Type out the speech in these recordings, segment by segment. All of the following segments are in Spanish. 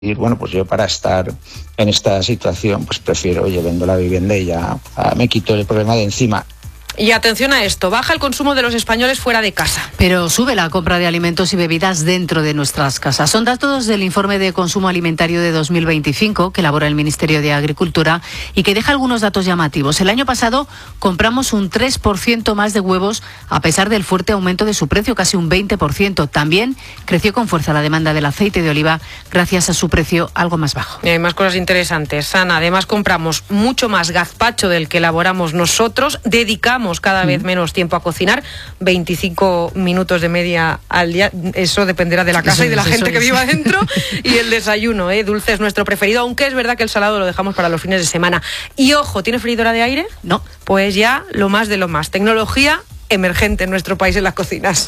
Y bueno, pues yo para estar en esta situación, pues prefiero, oye, vendo la vivienda y ya me quito el problema de encima. Y atención a esto, baja el consumo de los españoles fuera de casa. Pero sube la compra de alimentos y bebidas dentro de nuestras casas. Son datos del informe de consumo alimentario de 2025 que elabora el Ministerio de Agricultura y que deja algunos datos llamativos. El año pasado compramos un 3% más de huevos a pesar del fuerte aumento de su precio, casi un 20%. También creció con fuerza la demanda del aceite de oliva gracias a su precio algo más bajo. Y hay más cosas interesantes, Ana. Además compramos mucho más gazpacho del que elaboramos nosotros, dedicamos cada vez menos tiempo a cocinar, 25 minutos de media al día, eso dependerá de la casa y de la gente que viva dentro, y el desayuno, dulce es nuestro preferido, aunque es verdad que el salado lo dejamos para los fines de semana. Y ojo, ¿tiene freidora de aire? No. Pues ya lo más de lo más, tecnología emergente en nuestro país en las cocinas.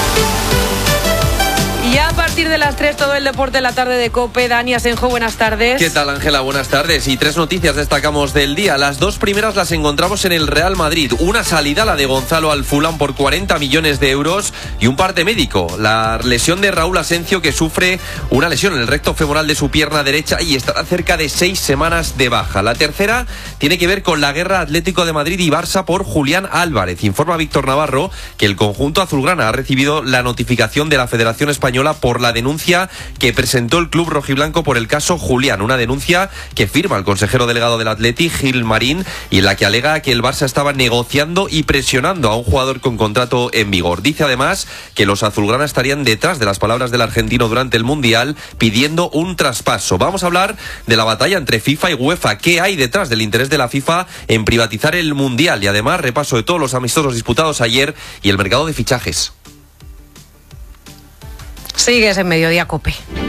Y a partir de las 3, todo el deporte en la tarde de COPE. Dani Asenjo, buenas tardes. ¿Qué tal, Ángela? Buenas tardes. Y 3 noticias destacamos del día. Las 2 primeras las encontramos en el Real Madrid. Una salida, la de Gonzalo al Fulham por 40 millones de euros, y un parte médico. La lesión de Raúl Asencio, que sufre una lesión en el recto femoral de su pierna derecha y estará cerca de 6 semanas de baja. La tercera tiene que ver con la guerra Atlético de Madrid y Barça por Julián Álvarez. Informa Víctor Navarro que el conjunto azulgrana ha recibido la notificación de la Federación Española por la denuncia que presentó el club rojiblanco por el caso Julián, una denuncia que firma el consejero delegado del Atleti, Gil Marín, y en la que alega que el Barça estaba negociando y presionando a un jugador con contrato en vigor. Dice además que los azulgrana estarían detrás de las palabras del argentino durante el Mundial pidiendo un traspaso. Vamos a hablar de la batalla entre FIFA y UEFA. ¿Qué hay detrás del interés de la FIFA en privatizar el Mundial? Y además repaso de todos los amistosos disputados ayer y el mercado de fichajes. Sigues en Mediodía COPE.